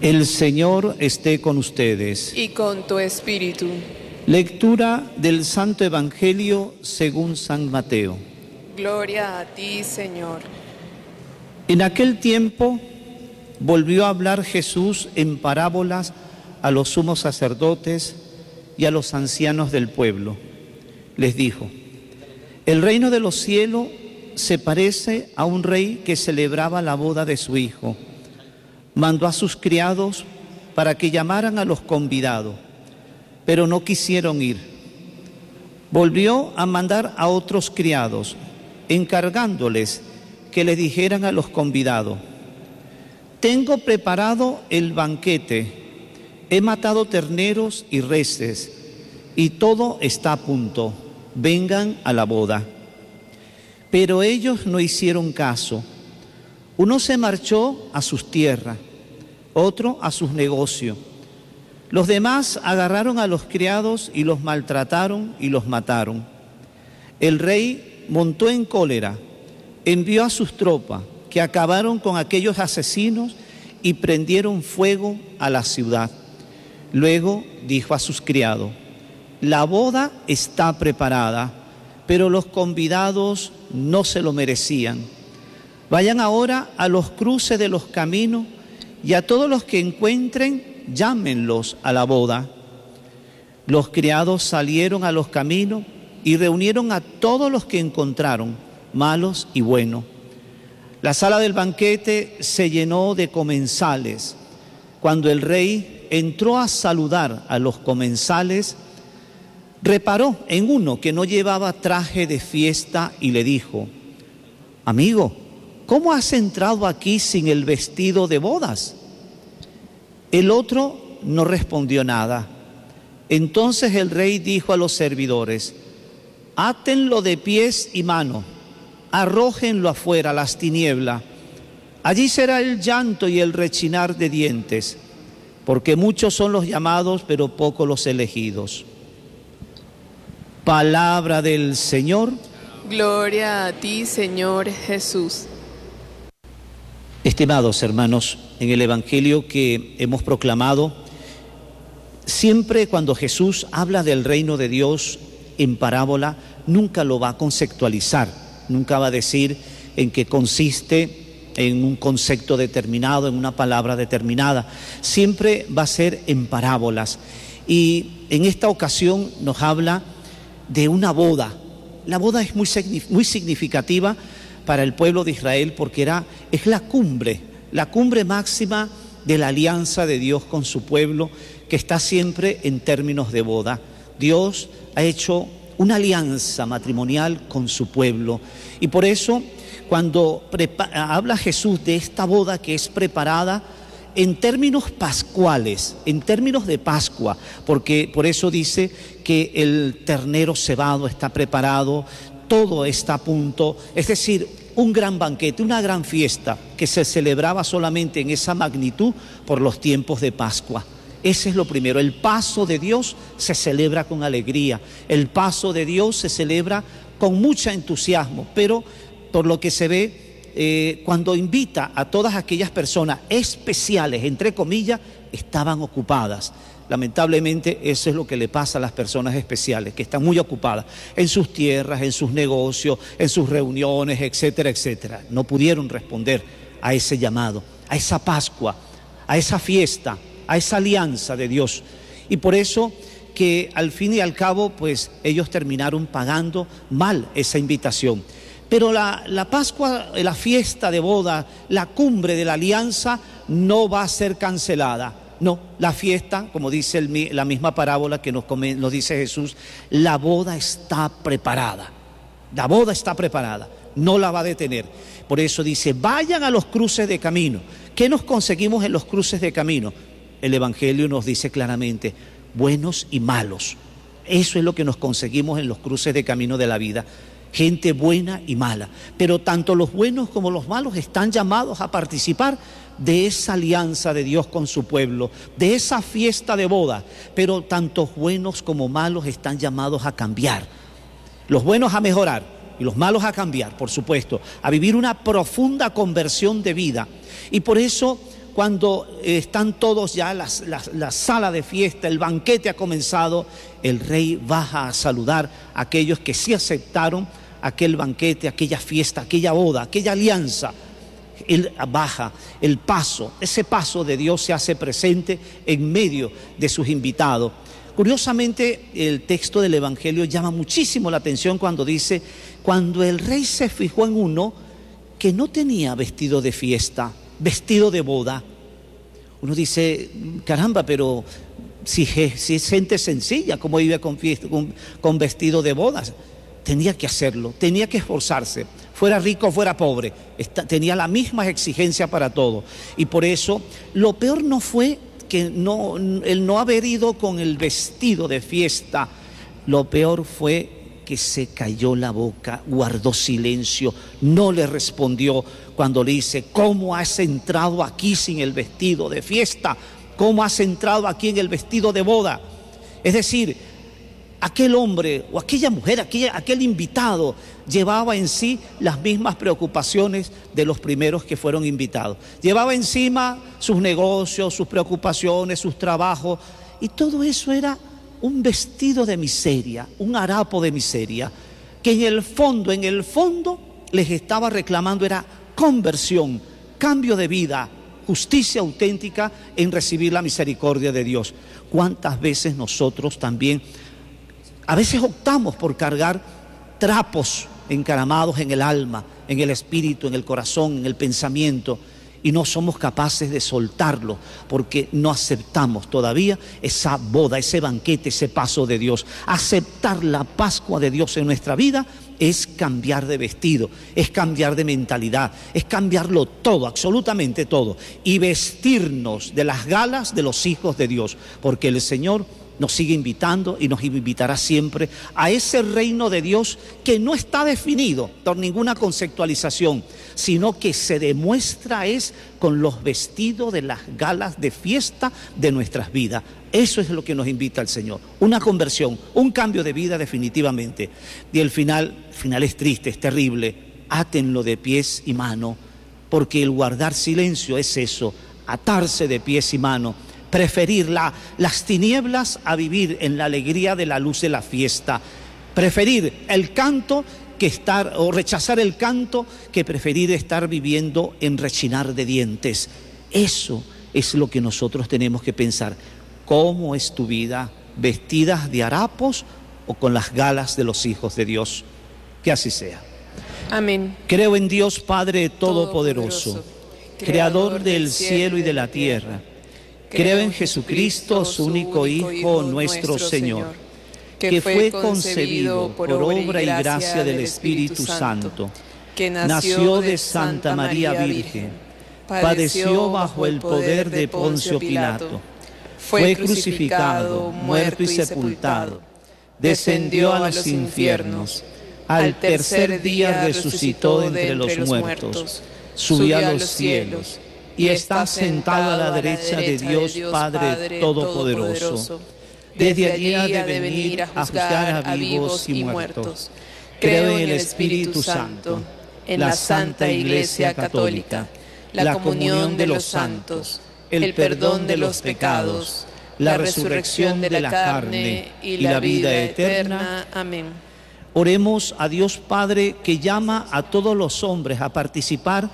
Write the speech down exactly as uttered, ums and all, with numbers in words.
El Señor esté con ustedes. Y con tu espíritu. Lectura del Santo Evangelio según San Mateo. Gloria a ti, Señor. En aquel tiempo volvió a hablar Jesús en parábolas a los sumos sacerdotes y a los ancianos del pueblo. Les dijo: el reino de los cielos se parece a un rey que celebraba la boda de su hijo. Mandó a sus criados para que llamaran a los convidados, pero no quisieron ir. Volvió a mandar a otros criados, encargándoles que le dijeran a los convidados: tengo preparado el banquete, he matado terneros y reses, y todo está a punto, vengan a la boda. Pero ellos no hicieron caso. Uno se marchó a sus tierras, otro a sus negocios. Los demás agarraron a los criados y los maltrataron y los mataron. El rey montó en cólera, envió a sus tropas, que acabaron con aquellos asesinos y prendieron fuego a la ciudad. Luego dijo a sus criados: la boda está preparada, pero los convidados no se lo merecían. Vayan ahora a los cruces de los caminos y a todos los que encuentren, llámenlos a la boda. Los criados salieron a los caminos y reunieron a todos los que encontraron, malos y buenos. La sala del banquete se llenó de comensales. Cuando el rey entró a saludar a los comensales, reparó en uno que no llevaba traje de fiesta y le dijo: amigo, ¿cómo has entrado aquí sin el vestido de bodas? El otro no respondió nada. Entonces el rey dijo a los servidores: átenlo de pies y manos, arrójenlo afuera a las tinieblas. Allí será el llanto y el rechinar de dientes, porque muchos son los llamados, pero pocos los elegidos. Palabra del Señor. Gloria a ti, Señor Jesús. Estimados hermanos, en el Evangelio que hemos proclamado, siempre cuando Jesús habla del reino de Dios en parábola, nunca lo va a conceptualizar, nunca va a decir en qué consiste, en un concepto determinado, en una palabra determinada. Siempre va a ser en parábolas. Y en esta ocasión nos habla de una boda. La boda es muy, muy significativa para el pueblo de Israel porque era, es la cumbre, la cumbre máxima de la alianza de Dios con su pueblo, que está siempre en términos de boda. Dios ha hecho una alianza matrimonial con su pueblo y por eso cuando habla Jesús de esta boda que es preparada en términos pascuales, en términos de Pascua, porque por eso dice que el ternero cebado está preparado, todo está a punto, es decir, un gran banquete, una gran fiesta que se celebraba solamente en esa magnitud por los tiempos de Pascua. Ese es lo primero, el paso de Dios se celebra con alegría, el paso de Dios se celebra con mucho entusiasmo, pero por lo que se ve, eh, cuando invita a todas aquellas personas especiales, entre comillas, estaban ocupadas. Lamentablemente eso es lo que le pasa a las personas especiales, que están muy ocupadas en sus tierras, en sus negocios, en sus reuniones, etcétera, etcétera. No pudieron responder a ese llamado, a esa Pascua, a esa fiesta, a esa alianza de Dios. Y por eso que al fin y al cabo, pues ellos terminaron pagando mal esa invitación. Pero la, la Pascua, la fiesta de boda, la cumbre de la alianza no va a ser cancelada. No, la fiesta, como dice el, la misma parábola que nos, nos dice Jesús, la boda está preparada. La boda está preparada, no la va a detener. Por eso dice, vayan a los cruces de camino. ¿Qué nos conseguimos en los cruces de camino? El Evangelio nos dice claramente, buenos y malos. Eso es lo que nos conseguimos en los cruces de camino de la vida. Gente buena y mala. Pero tanto los buenos como los malos están llamados a participar de esa alianza de Dios con su pueblo, de esa fiesta de boda. Pero tanto buenos como malos están llamados a cambiar. Los buenos a mejorar y los malos a cambiar, por supuesto, a vivir una profunda conversión de vida. Y por eso, cuando están todos ya, la, la, la sala de fiesta, el banquete ha comenzado, el rey baja a saludar a aquellos que sí aceptaron aquel banquete, aquella fiesta, aquella boda, aquella alianza. Él baja el paso, ese paso de Dios se hace presente en medio de sus invitados. Curiosamente, el texto del Evangelio llama muchísimo la atención cuando dice, cuando el rey se fijó en uno que no tenía vestido de fiesta, vestido de boda. Uno dice, caramba, pero si, si es gente sencilla, ¿cómo vive con, fiesta, con, con vestido de bodas? Tenía que hacerlo, tenía que esforzarse, fuera rico o fuera pobre, Está, tenía las mismas exigencias para todo. Y por eso, lo peor no fue que no, el no haber ido con el vestido de fiesta, lo peor fue que se cayó la boca, guardó silencio, no le respondió cuando le dice, ¿cómo has entrado aquí sin el vestido de fiesta? ¿Cómo has entrado aquí en el vestido de boda? Es decir, aquel hombre o aquella mujer, aquel, aquel invitado llevaba en sí las mismas preocupaciones de los primeros que fueron invitados. Llevaba encima sus negocios, sus preocupaciones, sus trabajos, y todo eso era un vestido de miseria, un harapo de miseria, que en el fondo, en el fondo les estaba reclamando era conversión, cambio de vida, justicia auténtica en recibir la misericordia de Dios. ¿Cuántas veces nosotros también, a veces optamos por cargar trapos encaramados en el alma, en el espíritu, en el corazón, en el pensamiento, y no somos capaces de soltarlo porque no aceptamos todavía esa boda, ese banquete, ese paso de Dios? Aceptar la Pascua de Dios en nuestra vida es cambiar de vestido, es cambiar de mentalidad, es cambiarlo todo, absolutamente todo, y vestirnos de las galas de los hijos de Dios, porque el Señor nos sigue invitando y nos invitará siempre a ese reino de Dios que no está definido por ninguna conceptualización, sino que se demuestra es con los vestidos de las galas de fiesta de nuestras vidas. Eso es lo que nos invita el Señor, una conversión, un cambio de vida definitivamente. Y el final, el final es triste, es terrible, átenlo de pies y mano, porque el guardar silencio es eso, atarse de pies y mano. Preferir la, las tinieblas a vivir en la alegría de la luz de la fiesta. Preferir el canto que estar, o rechazar el canto, que preferir estar viviendo en rechinar de dientes. Eso es lo que nosotros tenemos que pensar. ¿Cómo es tu vida? ¿Vestidas de harapos o con las galas de los hijos de Dios? Que así sea. Amén. Creo en Dios Padre Todopoderoso, Creador del cielo y de la tierra. Creo en Jesucristo, su único Hijo, nuestro Señor, que fue concebido por obra y gracia del Espíritu Santo, que nació de Santa María Virgen, padeció bajo el poder de Poncio Pilato, fue crucificado, muerto y sepultado, descendió a los infiernos, al tercer día resucitó entre los muertos, subió a los cielos, y está sentado a la derecha de Dios Padre Todopoderoso. Desde allí ha de venir a juzgar a vivos y muertos. Creo en el Espíritu Santo, en la Santa Iglesia Católica, la comunión de los santos, el perdón de los pecados, la resurrección de la carne y la vida eterna. Amén. Oremos a Dios Padre, que llama a todos los hombres a participar